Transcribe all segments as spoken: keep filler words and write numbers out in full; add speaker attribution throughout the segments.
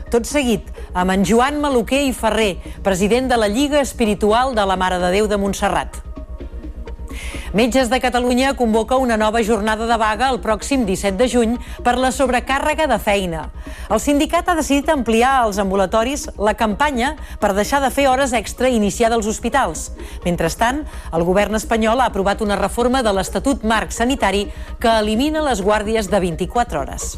Speaker 1: Tot seguit, amb en Joan Maluquer i Ferrer, president de la Lliga Espiritual de la Mare de Déu de Montserrat. Metges de Catalunya convoca una nova jornada de vaga el pròxim disset de juny per la sobrecàrrega de feina. El sindicat ha decidit ampliar als ambulatoris la campanya per deixar de fer hores extra iniciada als hospitals. Mentrestant, el govern espanyol ha aprovat una reforma de l'Estatut Marc Sanitari que elimina les guàrdies de vint-i-quatre hores.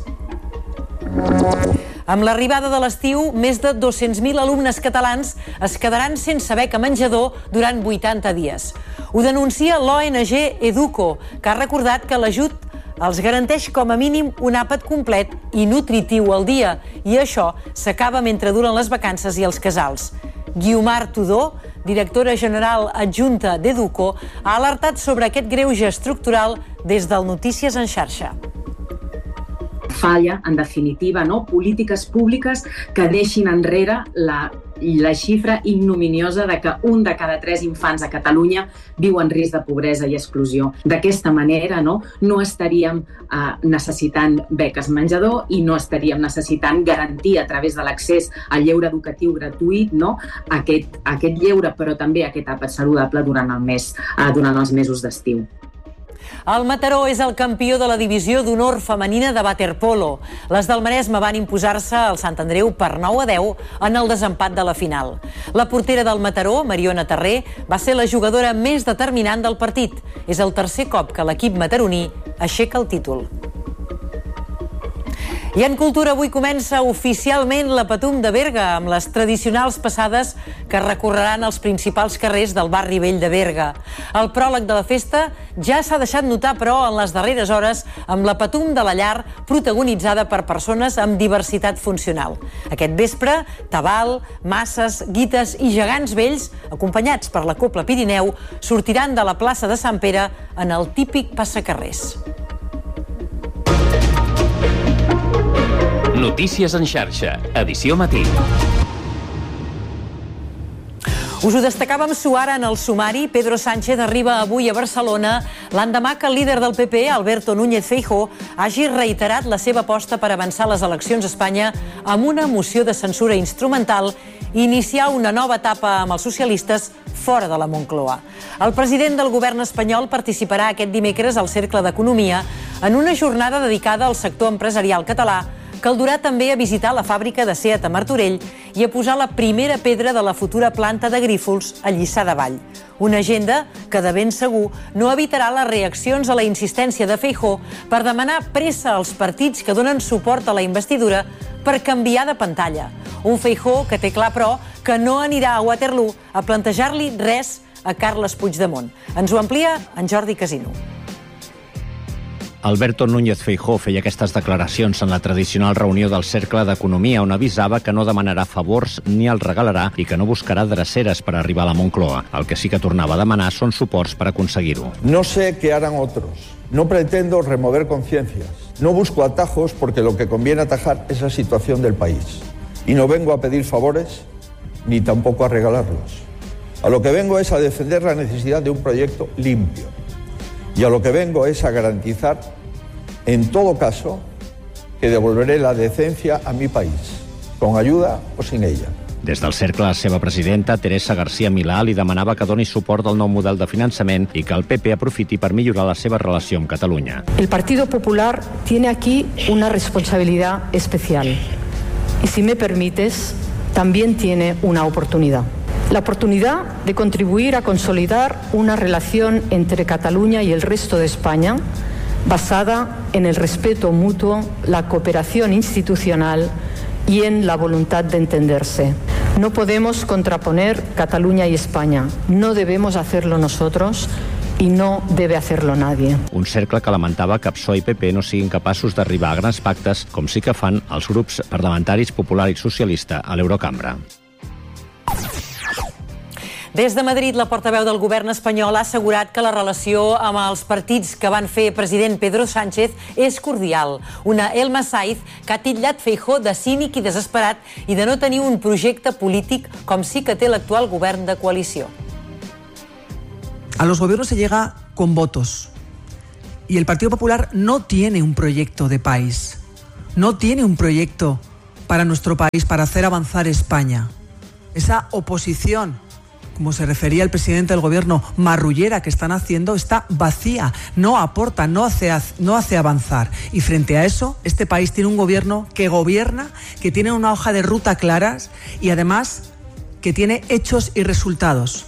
Speaker 1: Amb l'arribada de l'estiu, més de dos-cents mil alumnes catalans es quedaran sense beca menjador durant vuitanta dies. Ho denuncia l'O N G Educo, que ha recordat que l'ajut els garanteix com a mínim un àpat complet i nutritiu al dia, i això s'acaba mentre duren les vacances i els casals. Guiomar Tudor, directora general adjunta d'Educo, ha alertat sobre aquest greuge estructural des del Notícies en xarxa.
Speaker 2: Falla, en definitiva, no? Polítiques públiques que deixin enrere la, la xifra ignominiosa de que un de cada tres infants a Catalunya viu en risc de pobresa i exclusió. D'aquesta manera, no, no estaríem eh, necessitant beques menjador i no estaríem necessitant garantir a través de l'accés al lleure educatiu gratuït, no, aquest, aquest lleure, però també aquest àpat saludable durant, el mes, eh, durant els mesos d'estiu.
Speaker 1: El Mataró és el campió de la divisió d'honor femenina de waterpolo. Les del Maresme van imposar-se al Sant Andreu per nou a deu en el desempat de la final. La portera del Mataró, Mariona Terré, va ser la jugadora més determinant del partit. És el tercer cop que l'equip mataroní aixeca el títol. I en cultura avui comença oficialment la Patum de Berga, amb les tradicionals passades que recorreran els principals carrers del barri vell de Berga. El pròleg de la festa ja s'ha deixat notar, però, en les darreres hores, amb la Patum de la Llar, protagonitzada per persones amb diversitat funcional. Aquest vespre, tabal, masses, guites i gegants vells, acompanyats per la Cobla Pirineu, sortiran de la plaça de Sant Pere en el típic passacarrers.
Speaker 3: Notícies en xarxa, edició matí.
Speaker 1: Us ho destacàvem suara en el sumari. Pedro Sánchez arriba avui a Barcelona l'endemà que el líder del P P, Alberto Núñez Feijóo, hagi reiterat la seva aposta per avançar les eleccions a Espanya amb una moció de censura instrumental i iniciar una nova etapa amb els socialistes fora de la Moncloa. El president del govern espanyol participarà aquest dimecres al Cercle d'Economia en una jornada dedicada al sector empresarial català, que el durà també a visitar la fàbrica de Seat a Martorell i a posar la primera pedra de la futura planta de Grífols a Lliçà de Vall. Una agenda que de ben segur no evitarà les reaccions a la insistència de Feijóo per demanar pressa als partits que donen suport a la investidura per canviar de pantalla. Un Feijóo que té clar, però, que no anirà a Waterloo a plantejar-li res a Carles Puigdemont. Ens ho amplia en Jordi Casino.
Speaker 4: Alberto Núñez Feijóo feia aquestes declaracions en la tradicional reunió del Cercle d'Economia, on avisava que no demanarà favors ni els regalarà i que no buscarà dreceres per arribar a la Moncloa. El que sí que tornava a demanar són suports per aconseguir-ho.
Speaker 5: No sé qué harán otros. No pretendo remover conciencias. No busco atajos porque lo que conviene atajar es la situación del país. Y no vengo a pedir favores ni tampoco a regalarlos. A lo que vengo es a defender la necesidad de un proyecto limpio. Y a lo que vengo es a garantizar, en todo caso, que devolveré la decencia a mi país, con ayuda o sin ella.
Speaker 4: Des del cercle, la seva presidenta, Teresa García Milà, li demanava que doni suport al nou model de finançament i que el P P aprofiti per millorar la seva relació amb Catalunya.
Speaker 6: El Partido Popular tiene aquí una responsabilidad especial. Y si me permites, también tiene una oportunidad. La oportunidad de contribuir a consolidar una relación entre Cataluña y el resto de España basada en el respeto mutuo, la cooperación institucional y en la voluntad de entenderse. No podemos contraponer Cataluña y España. No debemos hacerlo nosotros i no debe hacerlo nadie.
Speaker 4: Un cercle que lamentava que P S O E i P P no siguin capaços d'arribar a grans pactes, com sí que fan els grups parlamentaris Popular i Socialista a l'Eurocambra.
Speaker 1: Des de Madrid, la portaveu del govern espanyol ha assegurat que la relació amb els partits que van fer president Pedro Sánchez és cordial. Una Elma Saiz que ha titllat Feijóo de cínic i desesperat i de no tenir un projecte polític com sí que té l'actual govern de coalició.
Speaker 7: A los gobiernos se llega con votos y el Partido Popular no tiene un proyecto de país, no tiene un proyecto para nuestro país, para hacer avanzar España. Esa oposición, como se refería el presidente del gobierno, marrullera que están haciendo, está vacía, no aporta, no hace, no hace avanzar. Y frente a eso, este país tiene un gobierno que gobierna, que tiene una hoja de ruta claras y además que tiene hechos y resultados.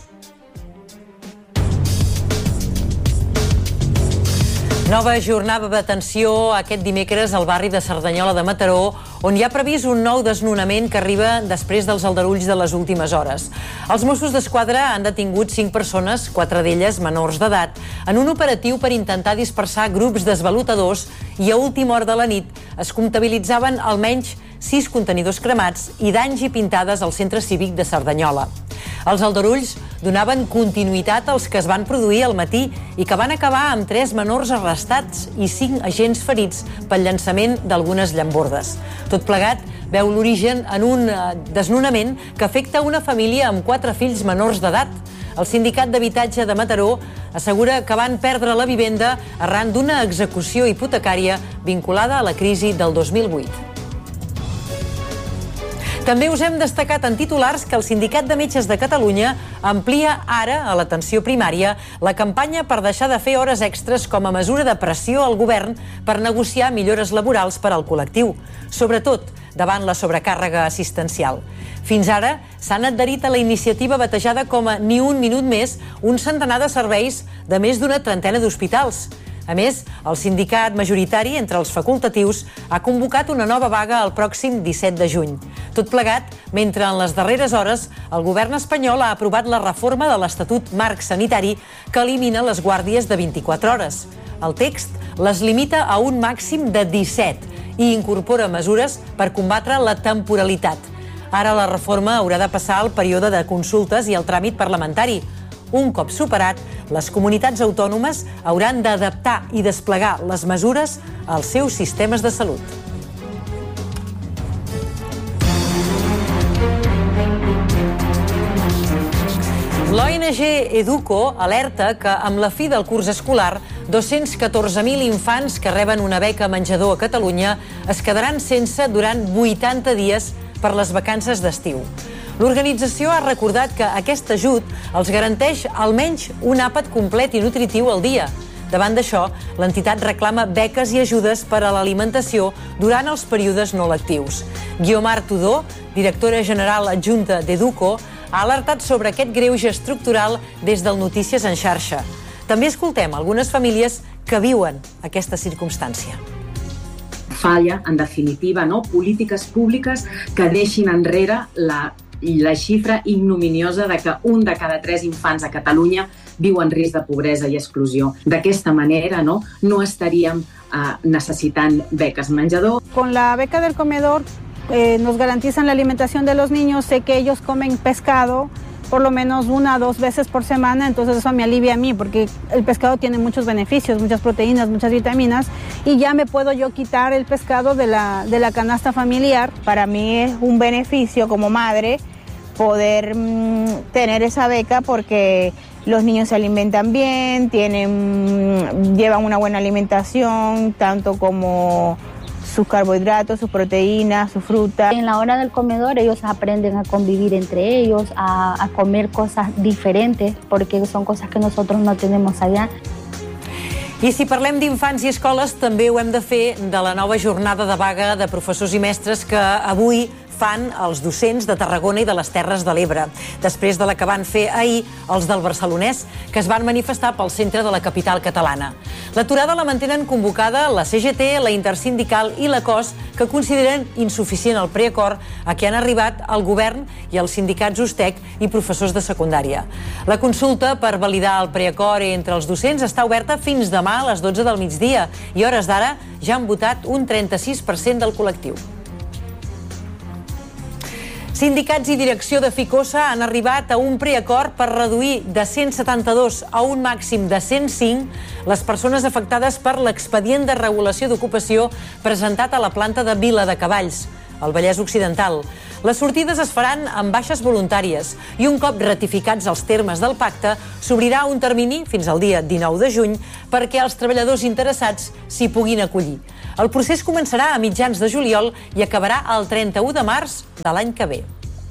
Speaker 1: Nova jornada d'atenció aquest dimecres al barri de Cerdanyola de Mataró, on hi ha previst un nou desnonament que arriba després dels aldarulls de les últimes hores. Els Mossos d'Esquadra han detingut cinc persones, quatre d'elles menors d'edat, en un operatiu per intentar dispersar grups d'esvalotadors i a última hora de la nit es comptabilitzaven almenys sis contenidors cremats i danys i pintades al centre cívic de Cerdanyola. Els aldarulls donaven continuïtat als que es van produir al matí i que van acabar amb tres menors arrestats i cinc agents ferits pel llançament d'algunes llambordes. Tot plegat veu l'origen en un desnonament que afecta una família amb quatre fills menors d'edat. El sindicat d'habitatge de Mataró assegura que van perdre la vivenda arran d'una execució hipotecària vinculada a la crisi del dos mil vuit. També us hem destacat en titulars que el Sindicat de Metges de Catalunya amplia ara a l'atenció primària la campanya per deixar de fer hores extres com a mesura de pressió al govern per negociar millores laborals per al col·lectiu, sobretot davant la sobrecàrrega assistencial. Fins ara s'han adherit a la iniciativa batejada com a Ni un minut més un centenar de serveis de més d'una trentena d'hospitals. A més, el sindicat majoritari entre els facultatius ha convocat una nova vaga el pròxim disset de juny. Tot plegat, mentre en les darreres hores el govern espanyol ha aprovat la reforma de l'Estatut Marc Sanitari que elimina les guàrdies de vint-i-quatre hores. El text les limita a un màxim de disset i incorpora mesures per combatre la temporalitat. Ara la reforma haurà de passar al període de consultes i el tràmit parlamentari. Un cop superat, les comunitats autònomes hauran d'adaptar i desplegar les mesures als seus sistemes de salut. L'O N G Educo alerta que amb la fi del curs escolar, dos-cents catorze mil infants que reben una beca menjador a Catalunya es quedaran sense durant vuitanta dies per les vacances d'estiu. L'organització ha recordat que aquest ajut els garanteix almenys un àpat complet i nutritiu al dia. Davant d'això, l'entitat reclama beques i ajudes per a l'alimentació durant els períodes no lectius. Guiomar Tudó, directora general adjunta d'Educo, ha alertat sobre aquest greuge estructural des del Notícies en xarxa. També escoltem algunes famílies que viuen aquesta circumstància.
Speaker 2: Falla, en definitiva, no? Polítiques públiques que deixin enrere la i la xifra ignominiosa de que un de cada tres infants a Catalunya viu en risc de pobresa i exclusió. D'aquesta manera, no, no estaríem eh, necessitant beques menjador.
Speaker 8: Con la beca del comedor eh, nos garantizan la alimentación de los niños. Sé que ellos comen pescado por lo menos una o dos veces por semana, entonces eso me alivia a mí, porque el pescado tiene muchos beneficios, muchas proteínas, muchas vitaminas, y ya me puedo yo quitar el pescado de la, de la canasta familiar.
Speaker 9: Para mí es un beneficio como madre poder mmm, tener esa beca porque los niños se alimentan bien, tienen, llevan una buena alimentación, tanto como sus carbohidratos, sus proteínas, su fruta.
Speaker 10: En la hora del comedor ellos aprenden a convivir entre ellos, a, a comer cosas diferentes, porque son cosas que nosotros no tenemos allá.
Speaker 1: I si parlem d'infants i escoles, també ho hem de fer de la nova jornada de vaga de professors i mestres que avui fan els docents de Tarragona i de les Terres de l'Ebre, després de la que van fer ahir els del Barcelonès, que es van manifestar pel centre de la capital catalana. L'aturada la mantenen convocada la C G T, la Intersindical i la C O S, que consideren insuficient el preacord a què han arribat el govern i els sindicats Ustec i professors de secundària. La consulta per validar el preacord entre els docents està oberta fins demà a les dotze del migdia i hores d'ara ja han votat un trenta-sis per cent del col·lectiu. Sindicats i direcció de Ficosa han arribat a un preacord per reduir de cent setanta-dos a un màxim de cent cinc les persones afectades per l'expedient de regulació d'ocupació presentat a la planta de Viladecavalls. al Vallès Occidental. Les sortides es faran amb baixes voluntàries i un cop ratificats els termes del pacte, s'obrirà un termini fins al dia dinou de juny perquè els treballadors interessats s'hi puguin acollir. El procés començarà a mitjans de juliol i acabarà el trenta-u de març de l'any que ve.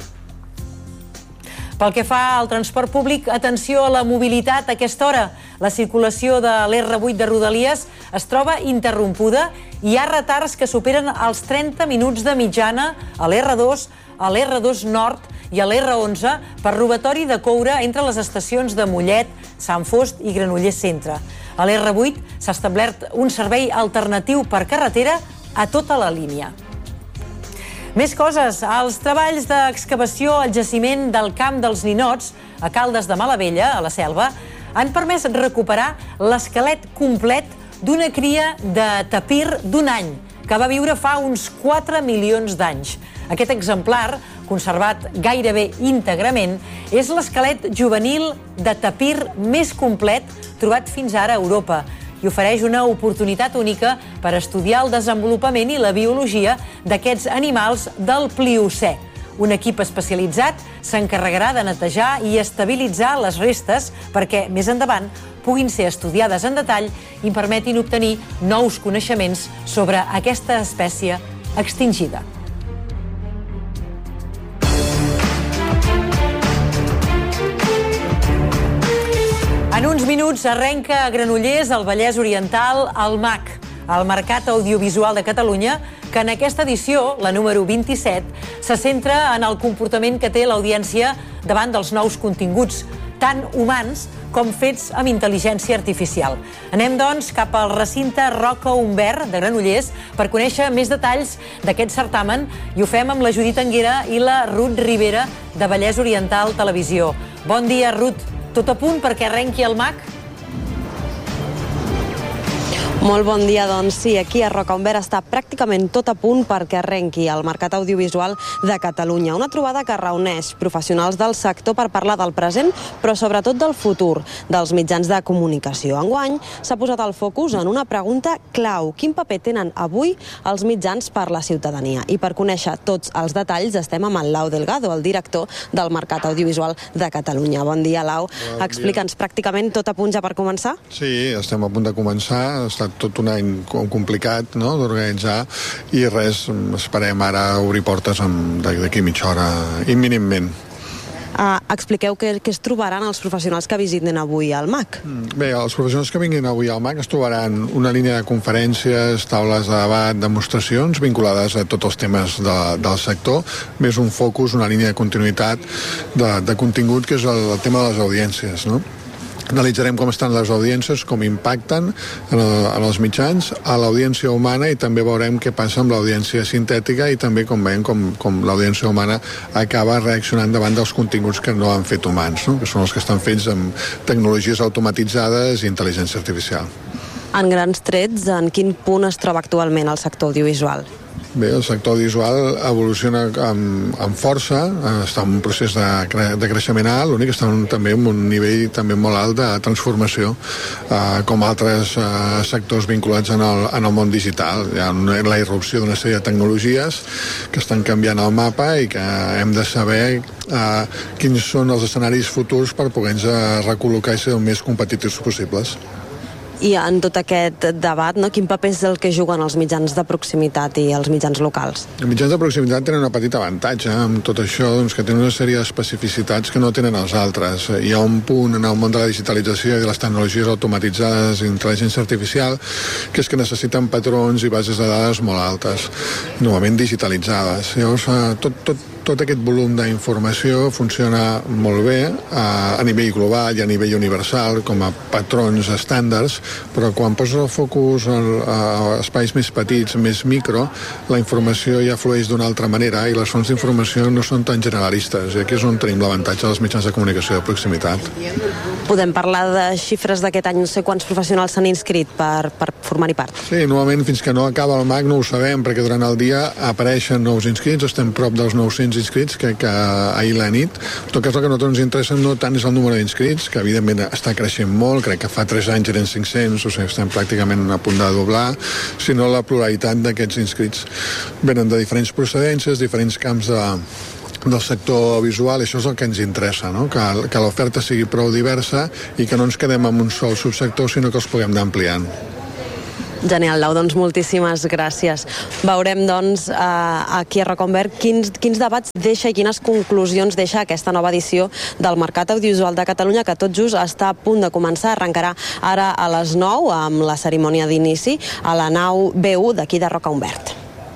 Speaker 1: Pel que fa al transport públic, atenció a la mobilitat a aquesta hora. La circulació de l'erre vuit de Rodalies es troba interrompuda i hi ha retards que superen els trenta minuts de mitjana a l'erre dos, a l'erre dos Nord i a l'erre onze per robatori de coure entre les estacions de Mollet, Sant Fost i Granollers Centre. A l'erre vuit s'ha establert un servei alternatiu per carretera a tota la línia. Més coses. Els treballs d'excavació al jaciment del Camp dels Ninots, a Caldes de Malavella, a la Selva, han permès recuperar l'esquelet complet d'una cria de tapir d'un any, que va viure fa uns quatre milions d'anys. Aquest exemplar, conservat gairebé íntegrament, és l'esquelet juvenil de tapir més complet trobat fins ara a Europa i ofereix una oportunitat única per estudiar el desenvolupament i la biologia d'aquests animals del Pliocè. Un equip especialitzat s'encarregarà de netejar i estabilitzar les restes perquè, més endavant, puguin ser estudiades en detall i permetin obtenir nous coneixements sobre aquesta espècie extingida. En uns minuts arrenca a Granollers, al Vallès Oriental, el MAC, el Mercat Audiovisual de Catalunya, que en aquesta edició, la número vint-i-set, se centra en el comportament que té l'audiència davant dels nous continguts, tant humans com fets amb intel·ligència artificial. Anem, doncs, cap al recinte Roca Humbert de Granollers per conèixer més detalls d'aquest certamen i ho fem amb la Judit Anguera i la Ruth Rivera de Vallès Oriental Televisió. Bon dia, Ruth. Tot a punt perquè arrenqui el MAC?
Speaker 11: Molt bon dia, doncs sí, aquí a Roca Humbert està pràcticament tot a punt perquè arrenqui el Mercat Audiovisual de Catalunya. Una trobada que reuneix professionals del sector per parlar del present, però sobretot del futur dels mitjans de comunicació. Enguany s'ha posat el focus en una pregunta clau. Quin paper tenen avui els mitjans per la ciutadania? I per conèixer tots els detalls estem amb el Lau Delgado, el director del Mercat Audiovisual de Catalunya. Bon dia, Lau. Bon Explica'ns, pràcticament tot a punt ja per començar?
Speaker 12: Sí, estem a punt de començar. Ha estat tot un any complicat, no?, d'organitzar i res, esperem ara obrir portes d'aquí mitja hora imminentment.
Speaker 11: Uh, expliqueu què, què es trobaran els professionals que visiten avui al MAC.
Speaker 12: Bé, els professionals que vinguin avui al MAC es trobaran una línia de conferències, taules de debat, demostracions vinculades a tots els temes de, del sector, més un focus, una línia de continuïtat de, de contingut, que és el, el tema de les audiències, no? Analitzarem com estan les audiències, com impacten en, el, en els mitjans, a l'audiència humana, i també veurem què passa amb l'audiència sintètica i també com veiem com, com l'audiència humana acaba reaccionant davant dels continguts que no han fet humans, no?, que són els que estan fets amb tecnologies automatitzades i intel·ligència artificial.
Speaker 11: En grans trets, en quin punt es troba actualment el sector audiovisual?
Speaker 12: Bé, el sector audiovisual evoluciona amb, amb força, està en un procés de, cre de creixement alt, l'únic que està en, també en un nivell també molt alt de transformació, eh, com altres eh, sectors vinculats en el, en el món digital. Hi ha la irrupció d'una sèrie de tecnologies que estan canviant el mapa i que hem de saber eh, quins són els escenaris futurs per poder-nos recol·locar i ser el més competitius possibles.
Speaker 11: I en tot aquest debat, no, quin paper és el que juguen els mitjans de proximitat i els mitjans locals?
Speaker 12: Els mitjans de proximitat tenen una petita avantatge amb tot això, doncs, que tenen una sèrie d'especificitats que no tenen els altres. Hi ha un punt en el món de la digitalització i de les tecnologies automatitzades i intel·ligència artificial que és que necessiten patrons i bases de dades molt altes, novament digitalitzades. Llavors, tot, tot Tot aquest volum d'informació funciona molt bé a, a nivell global i a nivell universal com a patrons estàndards, però quan poses el focus a, a espais més petits, més micro, la informació ja flueix d'una altra manera i les fonts d'informació no són tan generalistes, i aquí és on tenim l'avantatge dels mitjans de comunicació de proximitat.
Speaker 11: Podem parlar de xifres d'aquest any, no sé quants professionals s'han inscrit per, per formar-hi part.
Speaker 12: Sí, normalment fins que no acaba el MAC no ho sabem, perquè durant el dia apareixen nous inscrits, estem prop dels nou-cents cinc-cents inscrits, que, que ahir la nit. En tot cas, el que a nosaltres ens interessa no tant és el número d'inscrits, que evidentment està creixent molt, crec que fa tres anys eren cinc-cents, o sigui, estem pràcticament a punt de doblar, sinó la pluralitat d'aquests inscrits. Venen de diferents procedències, diferents camps de, del sector visual, i això és el que ens interessa, no? que, que l'oferta sigui prou diversa i que no ens quedem en un sol subsector, sinó que els puguem anar ampliant.
Speaker 11: Genial, Lau, doncs moltíssimes gràcies. Veurem, doncs, eh, aquí a Roconvert quins, quins debats deixa i quines conclusions deixa aquesta nova edició del Mercat Audiovisual de Catalunya, que tot just està a punt de començar. Arrencarà ara a les nou amb la cerimònia d'inici a la nau B u d'aquí de Roconvert.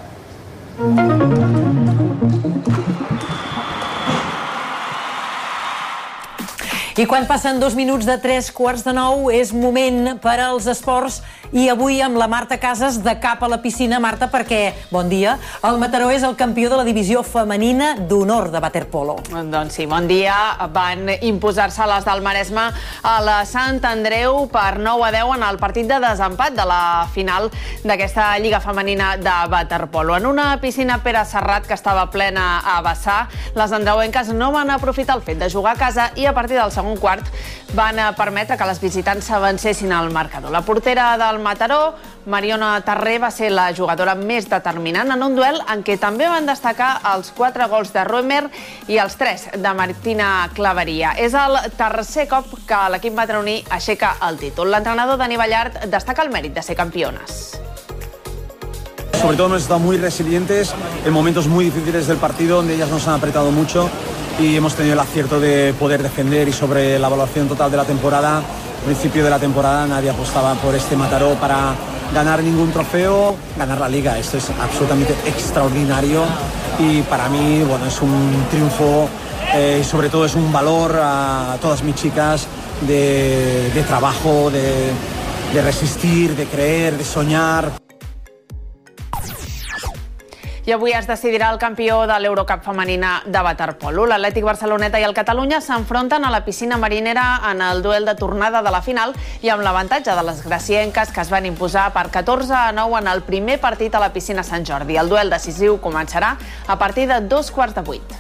Speaker 1: I quan passen dos minuts de tres quarts de nou és moment per als esports, i avui amb la Marta Casas de cap a la piscina. Marta, perquè, bon dia, el Mataró és el campió de la divisió femenina d'honor de waterpolo.
Speaker 13: Doncs sí, bon dia. Van imposar-se les del Maresme a la Sant Andreu per nou a deu en el partit de desempat de la final d'aquesta Lliga Femenina de waterpolo. En una piscina Pere Serrat que estava plena a vessar, les andreuenques no van aprofitar el fet de jugar a casa i a partir del segon quart van permetre que les visitants s'avancessin al marcador. La portera del Mataró, Mariona Tarré, va ser la jugadora més determinant en un duel en què també van destacar els quatre gols de Roemer i els tres de Martina Claveria. És el tercer cop que l'equip mataroní aixeca el títol. L'entrenador Dani Ballart destaca el mèrit de ser campiones.
Speaker 14: Sobre todo hemos estado muy resilientes en momentos muy difíciles del partido, donde ellas nos han apretado mucho y hemos tenido el acierto de poder defender. Y sobre la evaluación total de la temporada, al principio de la temporada nadie apostaba por este Mataró para ganar ningún trofeo, ganar la Liga. Esto es absolutamente extraordinario y para mí, bueno, es un triunfo eh, y sobre todo es un valor a todas mis chicas de, de trabajo, de, de resistir, de creer, de soñar.
Speaker 13: I avui es decidirà el campió de l'Eurocup femenina de waterpolo. L'Atlètic Barceloneta i el Catalunya s'enfronten a la piscina marinera en el duel de tornada de la final i amb l'avantatge de les gracienques, que es van imposar per catorze a nou en el primer partit a la piscina Sant Jordi. El duel decisiu començarà a partir de dos quarts de vuit.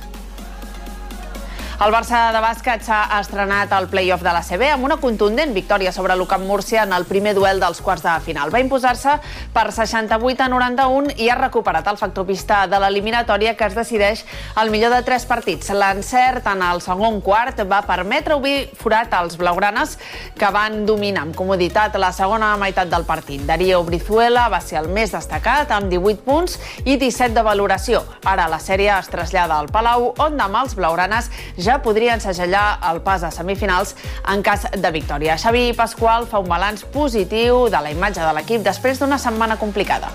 Speaker 13: El Barça de bàsquet s'ha estrenat al play-off de la A C B amb una contundent victòria sobre l'UCAM Múrcia en el primer duel dels quarts de final. Va imposar-se per seixanta-vuit a noranta-un i ha recuperat el factor pista de l'eliminatòria, que es decideix al millor de tres partits. L'encert en el segon quart va permetre obrir forat als blaugranes, que van dominar amb comoditat la segona meitat del partit. Darío Brizuela va ser el més destacat amb divuit punts i disset de valoració. Ara la sèrie es trasllada al Palau, on demà els blaugranes ja podrien segellar el pas a semifinals en cas de victòria. Xavi Pascual fa un balanç positiu de la imatge de l'equip després d'una setmana complicada.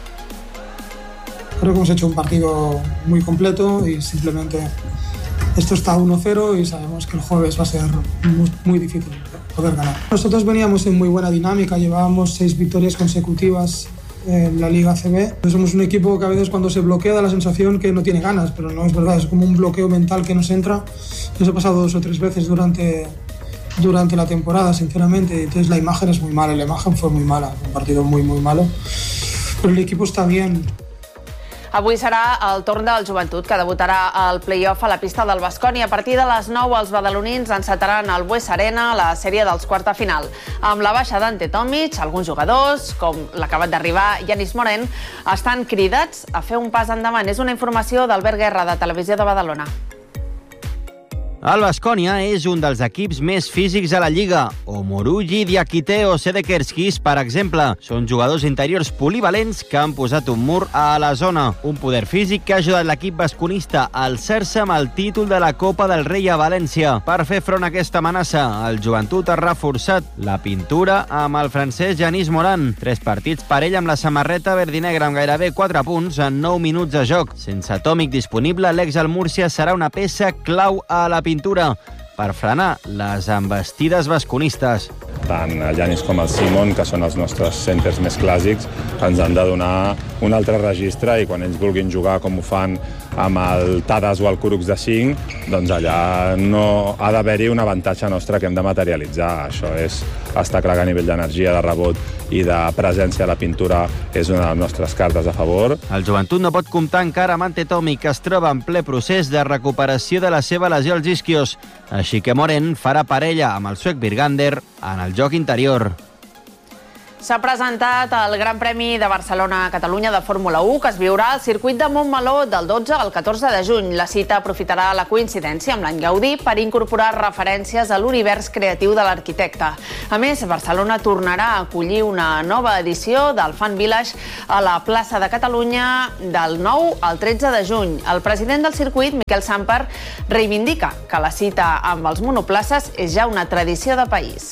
Speaker 15: Creo que hemos hecho un partido muy completo y simplemente esto está uno cero y sabemos que el jueves va a ser muy, muy difícil poder ganar. Nosotros veníamos en muy buena dinámica, llevábamos seis victorias consecutivas en la Liga A C B. Somos un equipo que a veces cuando se bloquea da la sensación que no tiene ganas, pero no es verdad, es como un bloqueo mental que nos entra. Nos ha pasado dos o tres veces durante, durante la temporada, sinceramente, entonces la imagen es muy mala, la imagen fue muy mala, un partido muy muy malo, pero el equipo está bien.
Speaker 13: Avui serà el torn del Joventut, que debutarà al play-off a la pista del Baskonia. A partir de les nou, els badalonins encetaran al Bues Arena la sèrie dels quarts de final. Amb la baixa d'Ante Tomic, alguns jugadors, com l'acabat d'arribar Yanis Moren, estan cridats a fer un pas endavant. És una informació d'Albert Guerra, de Televisió de Badalona.
Speaker 16: El Baskonia és un dels equips més físics a la Lliga. Omorugi, Diakite o Sedekerskis, per exemple, són jugadors interiors polivalents que han posat un mur a la zona. Un poder físic que ha ajudat l'equip basconista a alçar-se amb el títol de la Copa del Rei a València. Per fer front a aquesta amenaça, el Joventut ha reforçat la pintura amb el francès Yanis Moran. Tres partits per ell amb la samarreta verdinegra amb gairebé quatre punts en nou minuts de joc. Sense Tomic disponible, l'ex al Múrcia serà una peça clau a la pintura per frenar les envestides basconistes.
Speaker 17: Tant el Yanis com el Simon, que són els nostres centres més clàssics, ens han de donar un altre registre i quan ells vulguin jugar com ho fan amb el Tadas o el Curux de cinc, doncs allà no ha d'haver-hi un avantatge nostre que hem de materialitzar. Això és, està clar que a nivell d'energia, de rebot i de presència a la pintura és una de les nostres cartes a favor.
Speaker 16: El Joventut no pot comptar encara amb Ante Tomi, que es troba en ple procés de recuperació de la seva lesió als isquios. Així que Moren farà parella amb el suec Birgander en el joc interior.
Speaker 13: S'ha presentat el Gran Premi de Barcelona-Catalunya de Fórmula u, que es viurà al circuit de Montmeló del dotze al catorze de juny. La cita aprofitarà la coincidència amb l'any Gaudí per incorporar referències a l'univers creatiu de l'arquitecte. A més, Barcelona tornarà a acollir una nova edició del Fan Village a la plaça de Catalunya del nou al tretze de juny. El president del circuit, Miquel Samper, reivindica que la cita amb els monoplaces és ja una tradició de país.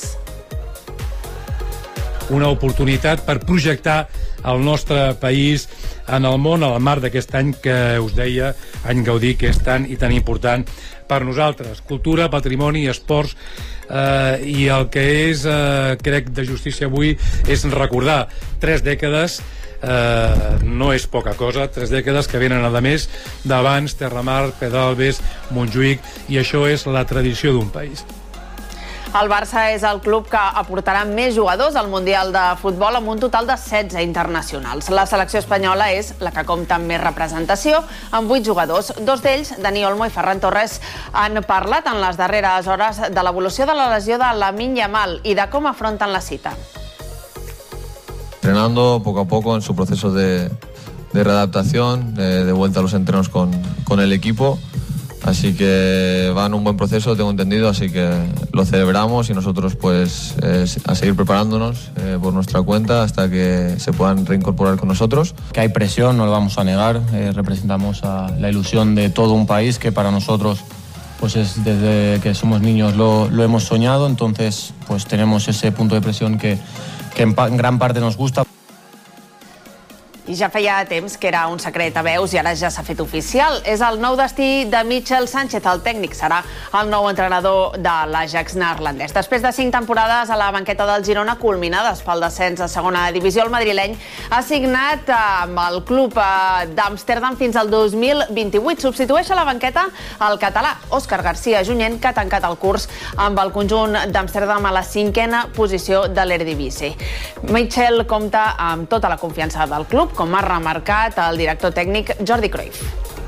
Speaker 18: Una oportunitat per projectar el nostre país en el món, al marc d'aquest any que us deia, any Gaudí, que és tan i tan important per nosaltres. Cultura, patrimoni, esports, eh, i el que és, eh, crec, de justícia avui és recordar tres dècades, eh, no és poca cosa, tres dècades que venen a més d'abans, Terramar, Pedalbes, Montjuïc, i això és la tradició d'un país.
Speaker 13: El Barça és el club que aportarà més jugadors al Mundial de Futbol amb un total de setze internacionals. La selecció espanyola és la que compta amb més representació, amb vuit jugadors. Dos d'ells, Dani Olmo i Ferran Torres, han parlat en les darreres hores de l'evolució de la lesió de Lamine Yamal i de com afronten la cita.
Speaker 19: Entrenando poco a poco en su proceso de, de readaptación, de, de vuelta a los entrenos con, con el equipo. Así que va en un buen proceso, tengo entendido, así que lo celebramos y nosotros pues eh, a seguir preparándonos eh, por nuestra cuenta hasta que se puedan reincorporar con nosotros.
Speaker 20: Que hay presión, no lo vamos a negar, eh, representamos a la ilusión de todo un país que para nosotros pues es desde que somos niños lo, lo hemos soñado, entonces pues tenemos ese punto de presión que, que en, pa- en gran parte nos gusta.
Speaker 13: I ja feia temps que era un secret a veus i ara ja s'ha fet oficial. És el nou destí de Michel Sánchez, el tècnic. Serà el nou entrenador de l'Ajax neerlandès. Després de cinc temporades a la banqueta del Girona, culminades pel descens a segona divisió, el madrileny ha signat amb el club d'Amsterdam fins al dos mil vint-i-vuit. Substitueix a la banqueta el català Òscar García Junyent, que ha tancat el curs amb el conjunt d'Amsterdam a la cinquena posició de l'Eredivisie. Michel compta amb tota la confiança del club, com ha remarcat el director tècnic Jordi Cruyff.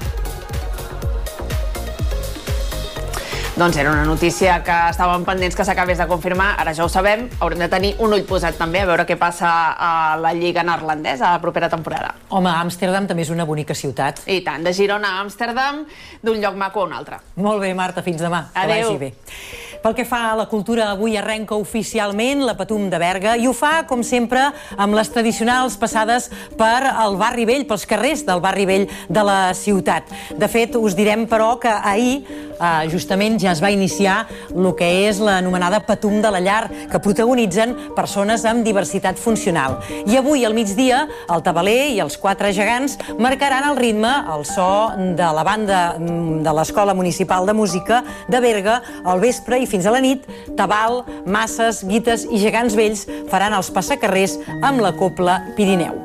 Speaker 13: Doncs era una notícia que estàvem pendents que s'acabés de confirmar, ara ja ho sabem, haurem de tenir un ull posat també a veure què passa a la Lliga neerlandesa a la propera temporada.
Speaker 1: Home, Amsterdam també és una bonica ciutat.
Speaker 13: I tant, de Girona a Amsterdam, d'un lloc maco a un altre.
Speaker 1: Molt bé, Marta, fins demà.
Speaker 13: Adéu.
Speaker 1: Que vagi bé. Pel que fa a la cultura, avui arrenca oficialment la Patum de Berga i ho fa, com sempre, amb les tradicionals passades per al barri vell, pels carrers del barri vell de la ciutat. De fet, us direm, però, que ahir, eh, justament, ja es va iniciar el que és l'anomenada Patum de la Llar, que protagonitzen persones amb diversitat funcional. I avui, al migdia, el tabaler i els quatre gegants marcaran el ritme, el so de la banda de l'Escola Municipal de Música de Berga al vespre i fins a la nit, tabal, masses, guites i gegants vells faran els passacarrers amb la Copla Pirineu.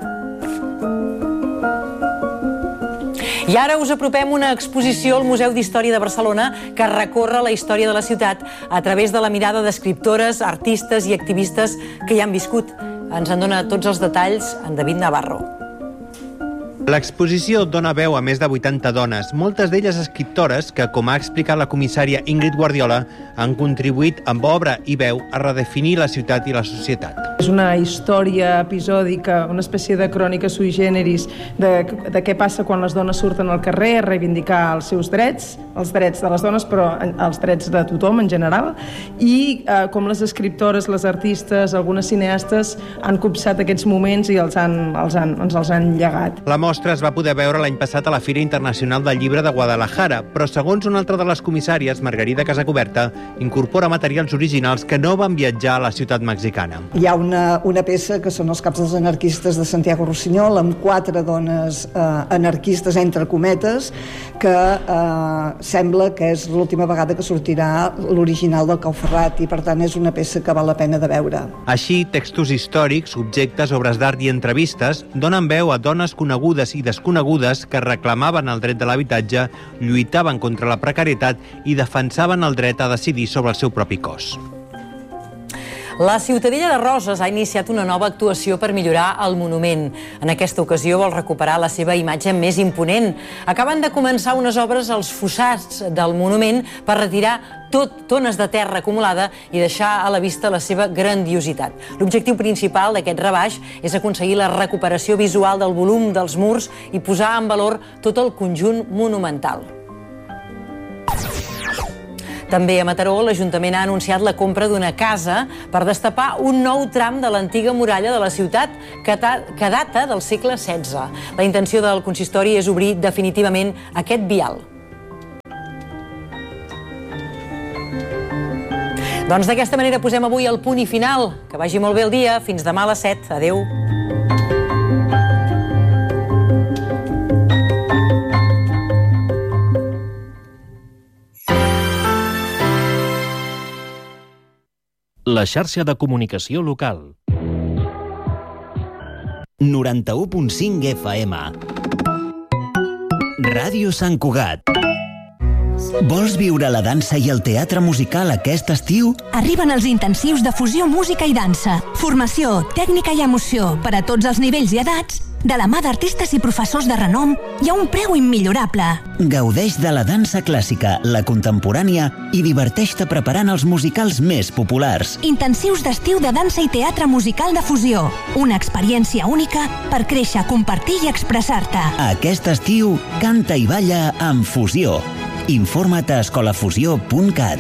Speaker 1: I ara us apropem una exposició al Museu d'Història de Barcelona que recorre la història de la ciutat a través de la mirada d'escriptores, artistes i activistes que hi han viscut. Ens en dona tots els detalls en David Navarro.
Speaker 21: L'exposició dona veu a més de vuitanta dones, moltes d'elles escriptores que, com ha explicat la comissària Ingrid Guardiola, han contribuït amb obra i veu a redefinir la ciutat i la societat.
Speaker 22: És una història episòdica, una espècie de crònica sui generis de, de què passa quan les dones surten al carrer a reivindicar els seus drets, els drets de les dones, però els drets de tothom en general, i eh, com les escriptores, les artistes, algunes cineastes han copsat aquests moments i els han, els han, ens els han llegat.
Speaker 21: La mostra es va poder veure l'any passat a la Fira Internacional del Llibre de Guadalajara, però segons una altra de les comissàries, Margarida Casacoberta, incorpora materials originals que no van viatjar a la ciutat mexicana.
Speaker 23: Hi ha un
Speaker 3: una, una peça que són els caps dels anarquistes de Santiago Rossinyol, amb quatre dones eh, anarquistes, entre cometes, que eh, sembla que és l'última vegada que sortirà l'original del Cau Ferrat, i per tant és una peça que val la pena de veure.
Speaker 21: Així, textos històrics, objectes, obres d'art i entrevistes donen veu a dones conegudes i desconegudes que reclamaven el dret de l'habitatge, lluitaven contra la precarietat i defensaven el dret a decidir sobre el seu propi cos.
Speaker 1: La Ciutadella de Roses ha iniciat una nova actuació per millorar el monument. En aquesta ocasió vol recuperar la seva imatge més imponent. Acaben de començar unes obres als fossats del monument per retirar tot tones de terra acumulada i deixar a la vista la seva grandiositat. L'objectiu principal d'aquest rebaix és aconseguir la recuperació visual del volum dels murs i posar en valor tot el conjunt monumental. També a Mataró, l'Ajuntament ha anunciat la compra d'una casa per destapar un nou tram de l'antiga muralla de la ciutat que data del segle setze. La intenció del consistori és obrir definitivament aquest vial. Doncs d'aquesta manera posem avui el punt i final. Que vagi molt bé el dia. Fins demà a les set. Adéu.
Speaker 5: La xarxa de comunicació local.
Speaker 23: noranta-u punt cinc F M. Ràdio Sant Cugat. Vols viure la dansa i el teatre musical aquest estiu?
Speaker 24: Arriben els intensius de fusió música i dansa. Formació, tècnica i emoció per a tots els nivells i edats, de la mà d'artistes i professors de renom i a un preu immillorable.
Speaker 23: Gaudeix de la dansa clàssica, la contemporània i diverteix-te preparant els musicals més populars.
Speaker 24: Intensius d'estiu de dansa i teatre musical de fusió. Una experiència única per créixer, compartir i expressar-te.
Speaker 23: Aquest estiu, canta i balla amb Fusió. Informa't a escolafusió punt cat.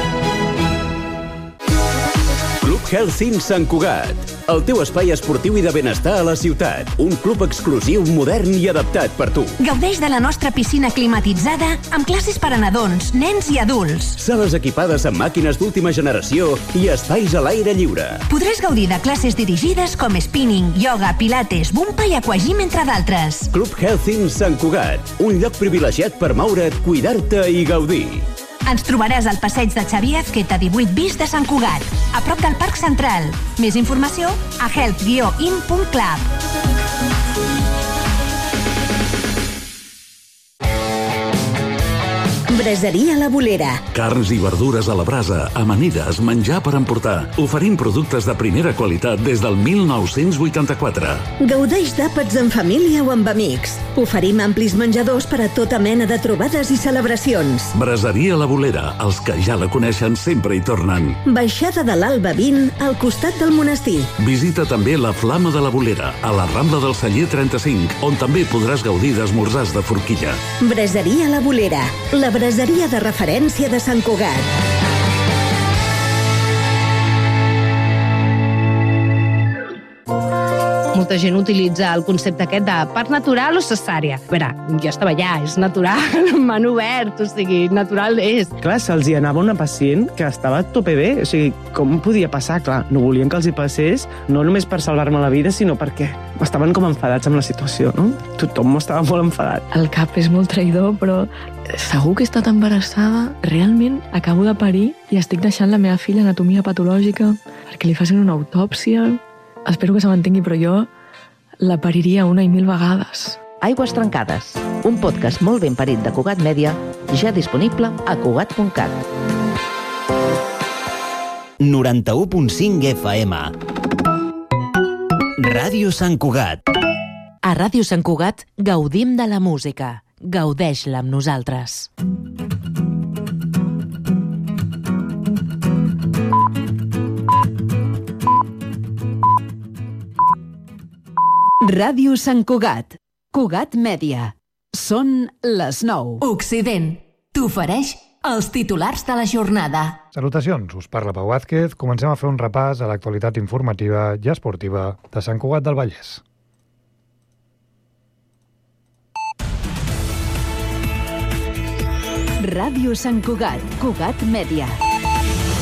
Speaker 25: Club Health Sant Cugat, el teu espai esportiu i de benestar a la ciutat. Un club exclusiu, modern i adaptat per tu.
Speaker 24: Gaudeix de la nostra piscina climatitzada amb classes per a nadons, nens i adults.
Speaker 25: Sales equipades amb màquines d'última generació i espais a l'aire lliure.
Speaker 24: Podràs gaudir de classes dirigides com spinning, yoga, pilates, bumpa i aquagym, entre d'altres.
Speaker 25: Club Health Sant Cugat, un lloc privilegiat per moure't, cuidar-te i gaudir.
Speaker 24: Ens trobaràs al passeig de Xavier Azqueta divuit bis de Sant Cugat, a prop del Parc Central. Més informació a health guió in punt club.
Speaker 26: Braseria La Bolera.
Speaker 27: Carns i verdures a la brasa, amanides, menjar per emportar. Oferim productes de primera qualitat des del mil nou-cents vuitanta-quatre.
Speaker 26: Gaudeix d'àpats en família o amb amics. Oferim amplis menjadors per a tota mena de trobades i celebracions.
Speaker 27: Braseria La Bolera, els que ja la coneixen sempre hi tornen.
Speaker 26: Baixada de l'Alba vint, al costat del monestir.
Speaker 27: Visita també la Flama de la Bolera, a la Rambla del Celler trenta-cinc, on també podràs gaudir d'esmorzars de forquilla.
Speaker 26: Braseria La Bolera, la braseria de referència de Sant Cugat.
Speaker 28: Molta gent utilitza el concepte aquest de part natural o cesària. A veure, jo estava allà, és natural, m'han obert, o sigui, natural és.
Speaker 29: Clar, se'ls hi anava una pacient que estava a tope bé, o sigui, com podia passar? Clar, no volien que els hi passés, no només per salvar-me la vida, sinó perquè estaven com enfadats amb la situació, no? Tothom estava molt enfadat.
Speaker 30: El cap és molt traïdor, però segur que he estat embarassada. Realment acabo de parir i estic deixant la meva filla anatomia patològica perquè li facin una autòpsia. Espero que se mantengui, però jo la pariria una i mil vegades.
Speaker 31: Aigües trencades, un podcast molt ben parit de Cugat Mèdia, ja disponible a cugat punt cat.
Speaker 23: noranta-u punt cinc F M. Ràdio Sant Cugat.
Speaker 31: A Ràdio Sant Cugat gaudim de la música. Gaudeix-la amb nosaltres.
Speaker 32: Ràdio Sant Cugat. Cugat Mèdia. Són les nou.
Speaker 24: Occident t'ofereix els titulars de la jornada.
Speaker 33: Salutacions, us parla Pau Vázquez. Comencem a fer un repàs a l'actualitat informativa i esportiva de Sant Cugat del Vallès.
Speaker 32: Ràdio Sant Cugat. Cugat Mèdia.